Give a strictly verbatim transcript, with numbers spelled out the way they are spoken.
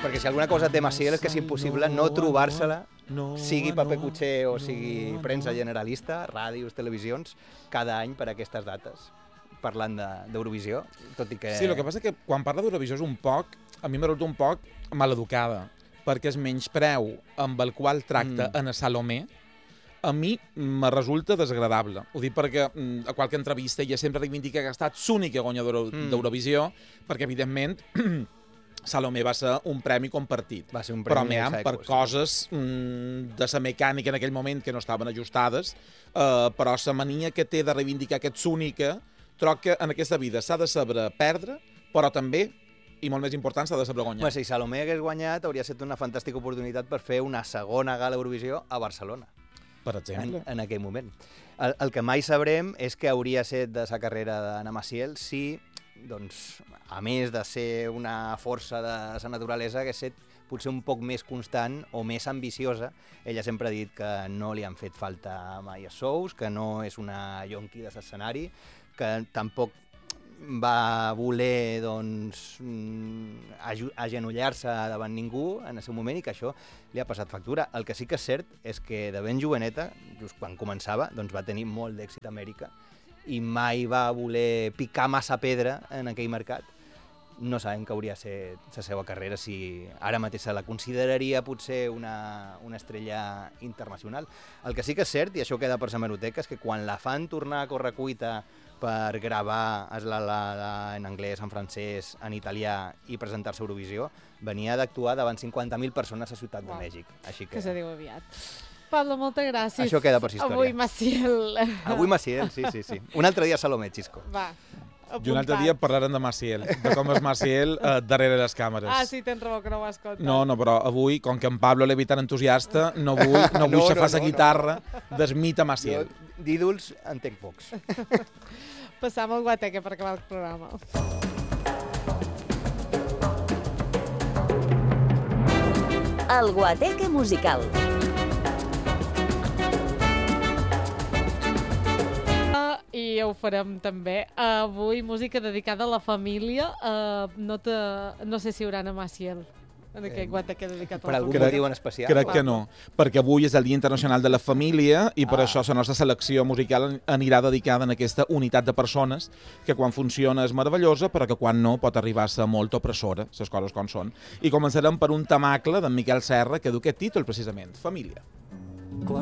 Perquè si alguna cosa té Maciel és que és impossible no trobar-se-la, sigui paper cuixer o sigui premsa generalista, ràdios, televisions, cada any per aquestes dates, parlant d'Eurovisió, tot i que... Sí, el que passa és que quan parla d'Eurovisió és un poc, a mi m'ha resultat un poc maleducada, perquè el menyspreu amb el qual tracta mm. en Salomé, a mi me resulta desagradable. Ho dic perquè a qualque entrevista ella sempre reivindica que ha estat l'única guanyadora mm. d'Eurovisió, perquè evidentment Salomé va ser un premi compartit. Va ser un però premi per exequo, coses mm, de la mecànica en aquell moment que no estaven ajustades, eh, però la mania que té de reivindicar que ets única, troc que en aquesta vida s'ha de saber perdre, però també, i molt més important, s'ha de saber guanyar. Bueno, si Salomé hagués guanyat, hauria estat una fantàstica oportunitat per fer una segona gala Eurovisió a Barcelona. Per exemple. En, en aquell moment. El, el que mai sabrem és que hauria estat de la carrera d'Anna Maciel si, doncs, a més de ser una força de la naturalesa, hagués estat potser un poc més constant o més ambiciosa. Ella sempre ha dit que no li han fet falta mai els sous, que no és una yonqui de l'escenari, que tampoc va voler doncs, agenollar-se davant ningú en el seu moment i que això li ha passat factura. El que sí que és cert és que de ben joveneta, just quan començava, doncs va tenir molt d'èxit a Amèrica i mai va voler picar massa pedra en aquell mercat. No sabem que hauria de ser la seva carrera, si ara mateix se la consideraria potser una, una estrella internacional. El que sí que és cert, i això queda per la hemeroteca, és que quan la fan tornar a correcuita per gravar la, la, la, en anglès, en francès, en italià i presentar-se a Eurovisió, venia d'actuar davant cinquanta mil persones a Ciutat de Mèxic. Així que... que se diu aviat. Pablo, moltes gràcies. Això queda per la història. Avui Maciel. Avui Maciel, sí, sí, sí. Un altre dia Salomé, Xisco. Va. I un altre dia parlarem de Maciel, de com és Maciel eh, darrere les càmeres. Ah, sí, tens raó, que no ho has contat. No, no, però avui, com que en Pablo l'he vist tan entusiasta, no vull, no vull no, que no, faci no, guitarra no. del mite Maciel. D'ídols en tenc pocs. Passam al Guateque per acabar el programa. El Guateque musical. I ho farem també. Avui música dedicada a la família. Uh, no, te, no sé si hi haurà a Maciel en aquest Guateque dedicat a Per la algun família. motiu en especial? Crec que no, perquè avui és el Dia Internacional de la Família i per Ah. això la nostra selecció musical anirà dedicada en aquesta unitat de persones que quan funciona és meravellosa, però que quan no pot arribar a ser molt opressora, les coses com són. I començarem per un temacle d'en Miquel Serra que du aquest títol precisament, Família.